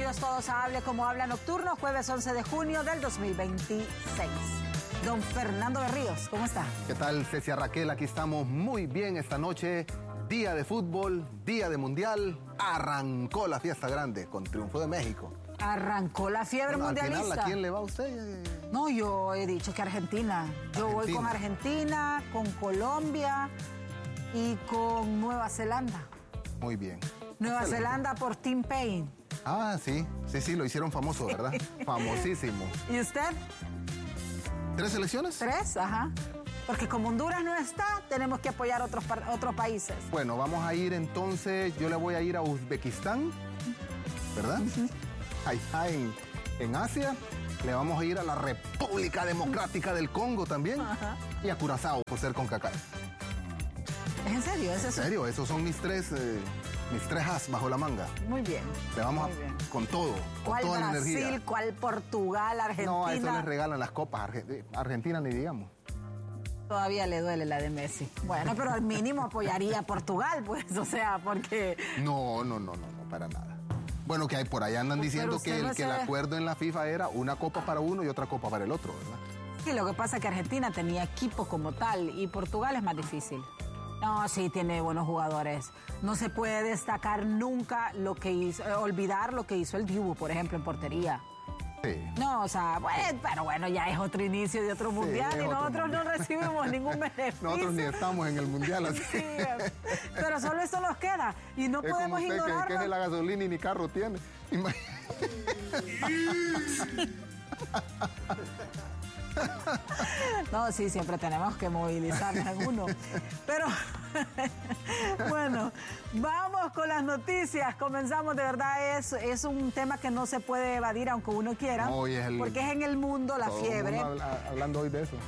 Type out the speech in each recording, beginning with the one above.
bienvenidos todos a Hable Como Habla Nocturno, jueves 11 de junio del 2026. Don Fernando Berríos, ¿cómo está? ¿Qué tal, Cecia Raquel? Aquí estamos muy bien esta noche. Día de fútbol, día de mundial. Arrancó la fiesta grande con triunfo de México. Arrancó la fiebre mundialista. Al final, ¿a quién le va a usted? No, yo he dicho que Argentina. Yo voy con Argentina, con Colombia y con Nueva Zelanda. Muy bien. Nueva Zelanda por Team Payne. Ah, sí, lo hicieron famoso, ¿verdad? Famosísimo. ¿Y usted? ¿3 selecciones? 3, ajá. Porque como Honduras no está, tenemos que apoyar otros países. Bueno, vamos a ir entonces, yo le voy a ir a Uzbekistán, ¿verdad? Allá en Asia. Le vamos a ir a la República Democrática del Congo también. Ajá. Y a Curazao, por ser CONCACAF. ¿Es en serio? ¿En serio? Esos son mis tres as bajo la manga. Muy bien. Le vamos con todo, con toda la energía. ¿Cuál Brasil? ¿Cuál Portugal? ¿Argentina? No, a eso les regalan las copas. Argentina ni digamos. Todavía le duele la de Messi. Bueno, pero al mínimo apoyaría a Portugal, pues, o sea, porque... No, para nada. Bueno, que hay por ahí andan diciendo que el acuerdo en la FIFA era una copa para uno y otra copa para el otro, ¿verdad? Sí, lo que pasa es que Argentina tenía equipo como tal y Portugal es más difícil. No, sí, tiene buenos jugadores. No se puede destacar nunca lo que hizo, olvidar lo que hizo el Dibu, por ejemplo, en portería. Sí. No, o sea, bueno, pero bueno, ya es otro inicio de otro mundial y nosotros no recibimos ningún beneficio. Nosotros ni estamos en el mundial así. Sí, pero solo esto nos queda y no podemos ignorarlo. Que es de la gasolina y ni carro tiene. No, sí, siempre tenemos que movilizarnos en uno. Pero, bueno, vamos con las noticias. Comenzamos, de verdad, es un tema que no se puede evadir aunque uno quiera. No, porque es en el mundo la fiebre. Hablando hoy de eso.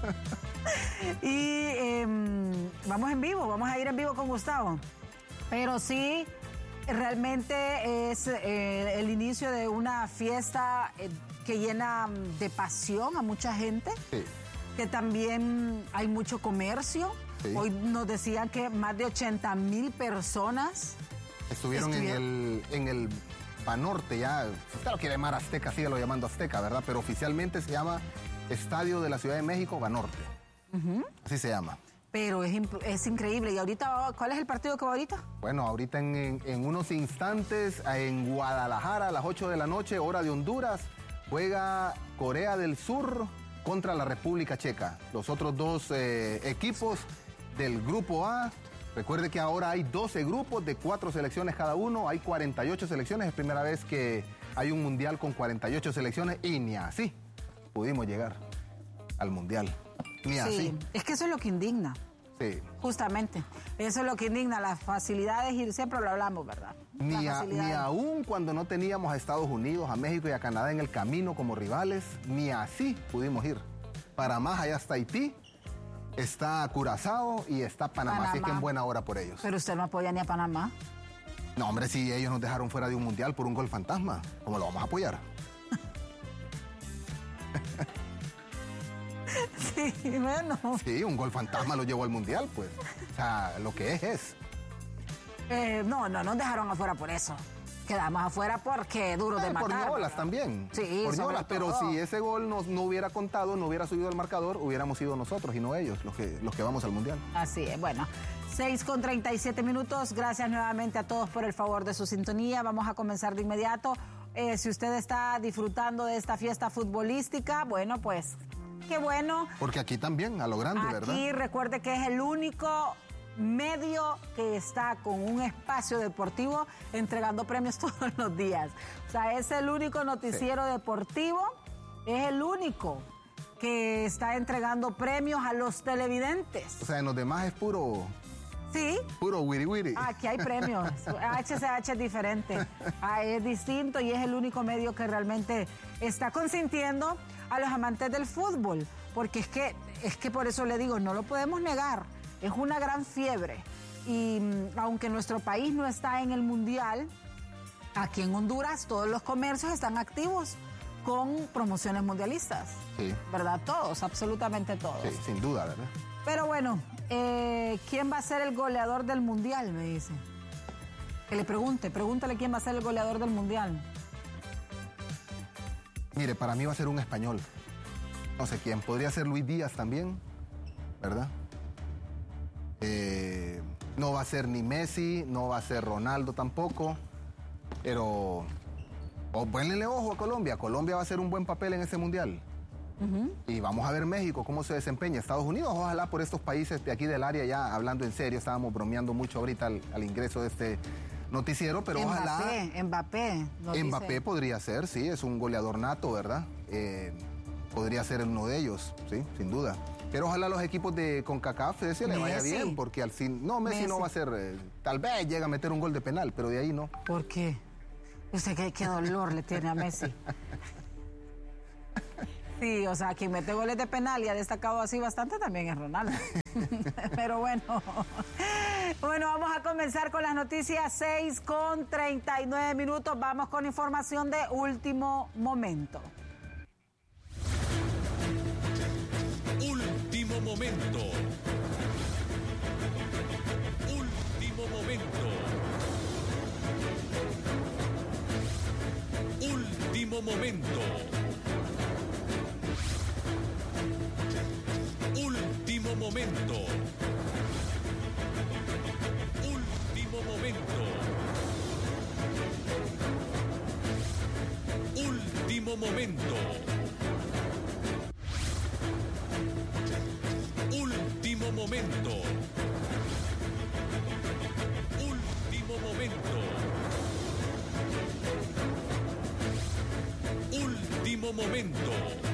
Y vamos en vivo, vamos a ir en vivo con Gustavo. Pero sí, realmente es el inicio de una fiesta que llena de pasión a mucha gente, sí. Que también hay mucho comercio. Sí. Hoy nos decían que más de 80,000 personas estuvieron en el Banorte, ya, si usted lo quiere llamar Azteca, síguelo llamando Azteca, ¿verdad? Pero oficialmente se llama Estadio de la Ciudad de México, Banorte. Así se llama. Pero es increíble. ¿Y ahorita cuál es el partido que va ahorita? Bueno, ahorita en unos instantes en Guadalajara a las 8 de la noche, hora de Honduras, juega Corea del Sur contra la República Checa. Los otros dos equipos del Grupo A. Recuerde que ahora hay 12 grupos de 4 selecciones cada uno. Hay 48 selecciones. Es primera vez que hay un mundial con 48 selecciones y ni así pudimos llegar al mundial. Ni así. Sí, es que eso es lo que indigna. Sí. Justamente. Eso es lo que indigna, las facilidades, y siempre lo hablamos, ¿verdad? Ni aún cuando no teníamos a Estados Unidos, a México y a Canadá en el camino como rivales, ni así pudimos ir. Para más allá está Haití, está Curazao y está Panamá, así que en buena hora por ellos. Pero usted no apoya ni a Panamá. No, hombre, si ellos nos dejaron fuera de un mundial por un gol fantasma, ¿cómo lo vamos a apoyar? Sí, bueno. Sí, un gol fantasma lo llevó al mundial, pues. O sea, lo que es. No nos dejaron afuera por eso. Quedamos afuera porque duro de matar. Por ñolas también. Sí, por ñolas, pero si ese gol no hubiera contado, no hubiera subido al marcador, hubiéramos sido nosotros y no ellos los que vamos al mundial. Así es, bueno. 6:37. Gracias nuevamente a todos por el favor de su sintonía. Vamos a comenzar de inmediato. Si usted está disfrutando de esta fiesta futbolística, bueno, pues qué bueno. Porque aquí también, a lo grande, ¿verdad? Aquí recuerde que es el único medio que está con un espacio deportivo entregando premios todos los días. O sea, es el único noticiero deportivo, es el único que está entregando premios a los televidentes. O sea, en los demás es puro... Sí. Puro wiri wiri. Aquí hay premios. HCH es diferente. Es distinto y es el único medio que realmente está consintiendo a los amantes del fútbol. Porque es que por eso le digo, no lo podemos negar. Es una gran fiebre. Y aunque nuestro país no está en el mundial, aquí en Honduras todos los comercios están activos con promociones mundialistas. Sí. ¿Verdad? Todos, absolutamente todos. Sí, sin duda, ¿verdad? Pero bueno, ¿quién va a ser el goleador del mundial? Me dice. Que le pregúntale quién va a ser el goleador del mundial. Mire, para mí va a ser un español. No sé quién. Podría ser Luis Díaz también, ¿verdad? No va a ser ni Messi, no va a ser Ronaldo tampoco. Pero pónganle ojo a Colombia. Colombia va a hacer un buen papel en ese mundial. Y vamos a ver México cómo se desempeña. Estados Unidos, ojalá por estos países de aquí del área, ya hablando en serio, estábamos bromeando mucho ahorita al ingreso de este noticiero, pero ojalá... Mbappé podría ser, sí, es un goleador nato, ¿verdad? Podría ser uno de ellos, sí, sin duda. Pero ojalá los equipos de CONCACAF se le vaya bien, porque al fin... No, Messi no va a ser... tal vez llega a meter un gol de penal, pero de ahí no. ¿Por qué? Usted qué dolor le tiene a Messi. Sí, o sea, quien mete goles de penal y ha destacado así bastante también es Ronaldo. Pero bueno, vamos a comenzar con las noticias 6:39. Vamos con información de último momento. Último momento. Último momento. Último momento. Último momento. Último momento. Último momento. Último momento. Último momento. Último momento.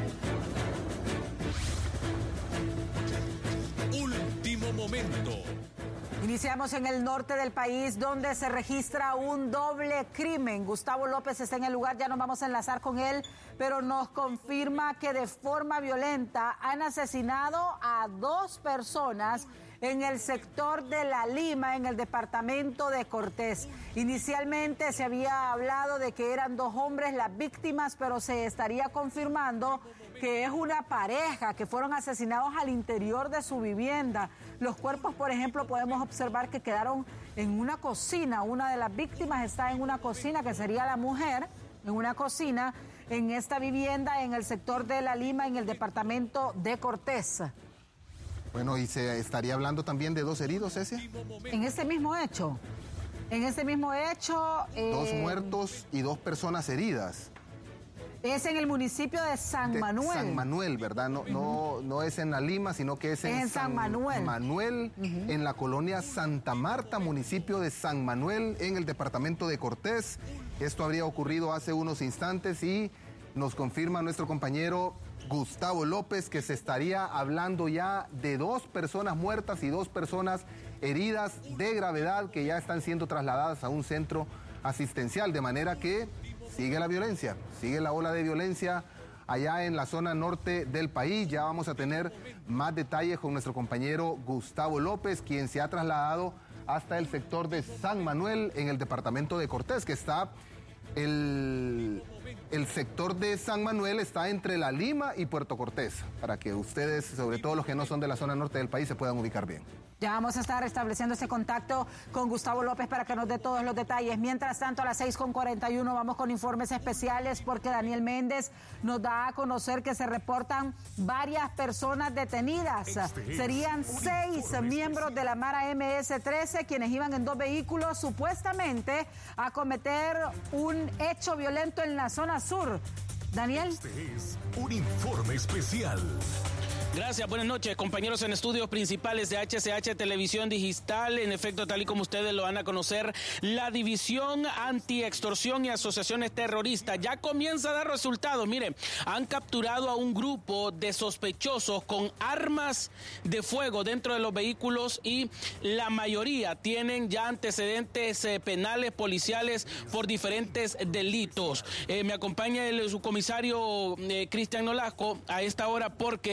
Último momento. Iniciamos en el norte del país, donde se registra un doble crimen. Gustavo López está en el lugar, ya nos vamos a enlazar con él, pero nos confirma que de forma violenta han asesinado a 2 personas en el sector de La Lima, en el departamento de Cortés. Inicialmente se había hablado de que eran 2 hombres las víctimas, pero se estaría confirmando que es una pareja que fueron asesinados al interior de su vivienda. Los cuerpos, por ejemplo, podemos observar que quedaron en una cocina. Una de las víctimas está en una cocina, que sería la mujer, en una cocina, en esta vivienda, en el sector de La Lima, en el departamento de Cortés. Bueno, y se estaría hablando también de 2 heridos, Cecia. En este mismo hecho. 2 muertos y 2 personas heridas. Es en el municipio de San Manuel. San Manuel, ¿verdad? No es en La Lima, sino que es en San Manuel. Manuel, en la colonia Santa Marta, municipio de San Manuel, en el departamento de Cortés. Esto habría ocurrido hace unos instantes y nos confirma nuestro compañero Gustavo López que se estaría hablando ya de 2 personas muertas y 2 personas heridas de gravedad que ya están siendo trasladadas a un centro asistencial, de manera que sigue la violencia, sigue la ola de violencia allá en la zona norte del país. Ya vamos a tener más detalles con nuestro compañero Gustavo López, quien se ha trasladado hasta el sector de San Manuel en el departamento de Cortés, que está el sector de San Manuel está entre La Lima y Puerto Cortés, para que ustedes, sobre todo los que no son de la zona norte del país, se puedan ubicar bien. Ya vamos a estar estableciendo ese contacto con Gustavo López para que nos dé todos los detalles. Mientras tanto, a las 6:41 vamos con informes especiales porque Daniel Méndez nos da a conocer que se reportan varias personas detenidas. Serían 6 miembros de la Mara MS-13 quienes iban en 2 vehículos supuestamente a cometer un hecho violento en la zona sur. Daniel. Este es un informe especial. Gracias, buenas noches, compañeros en estudios principales de HCH Televisión Digital. En efecto, tal y como ustedes lo van a conocer, la División Anti-Extorsión y Asociaciones Terroristas ya comienza a dar resultados. Miren, han capturado a un grupo de sospechosos con armas de fuego dentro de los vehículos y la mayoría tienen ya antecedentes penales, policiales por diferentes delitos. Me acompaña el subcomisario Cristian Nolasco a esta hora porque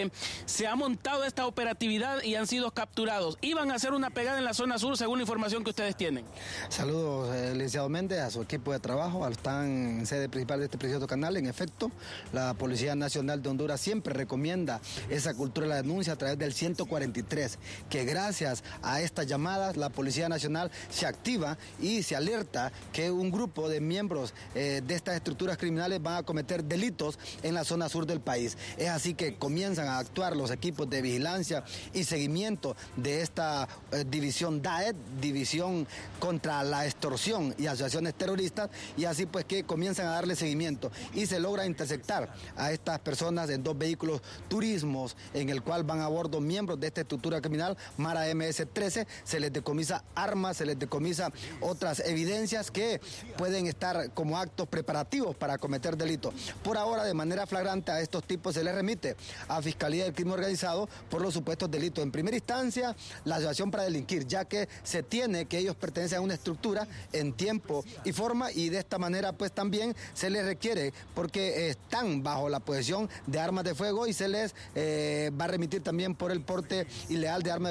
se ha montado esta operatividad y han sido capturados. Iban a hacer una pegada en la zona sur, según la información que ustedes tienen. Saludos, licenciado Méndez, a su equipo de trabajo. Están en sede principal de este precioso canal. En efecto, la Policía Nacional de Honduras siempre recomienda esa cultura de la denuncia a través del 143, que gracias a estas llamadas la Policía Nacional se activa y se alerta que un grupo de miembros de estas estructuras criminales van a cometer delitos en la zona sur del país. Es así que comienzan a actuar los equipos de vigilancia y seguimiento de esta división DAET, División contra la Extorsión y Asociaciones Terroristas, y así pues que comienzan a darle seguimiento y se logra interceptar a estas personas en 2 vehículos turismos en el cual van a bordo miembros de esta estructura criminal Mara MS-13. Se les decomisa armas, se les decomisa otras evidencias que pueden estar como actos preparativos para cometer delitos. Por ahora, de manera flagrante, a estos tipos se les remite a Fiscalía del Crimen Organizado por los supuestos delitos. En primera instancia, la asociación para delinquir, ya que se tiene que ellos pertenecen a una estructura en tiempo y forma, y de esta manera pues también se les requiere, porque están bajo la posesión de armas de fuego, y se les va a remitir también por el porte ilegal de armas de